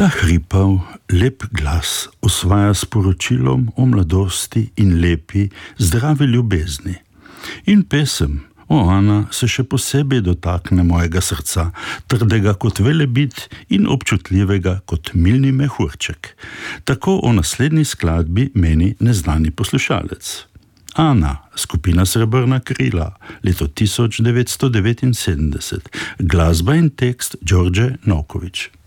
Ta hripav, lep glas osvaja sporočilom o mladosti in lepi, zdravi ljubezni. In pesem o Ana se še posebej dotakne mojega srca, trdega kot velebit in občutljivega kot milni mehurček. Tako o naslednji skladbi meni neznani poslušalec. Ana, skupina Srebrna krila, leto 1979, glasba in tekst Đorđe Novković.